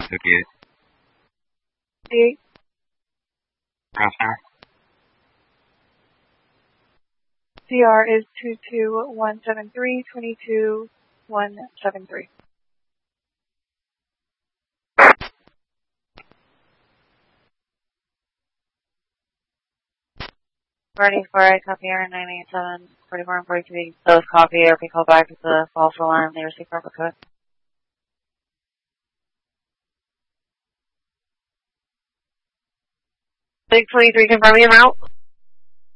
58. 58. Crossfire. CR is 22173, 22173. Ready for a copy air 987, 44 and 42, those copy air, call back with the false alarm, they receive proper code. Big 23, confirm your route.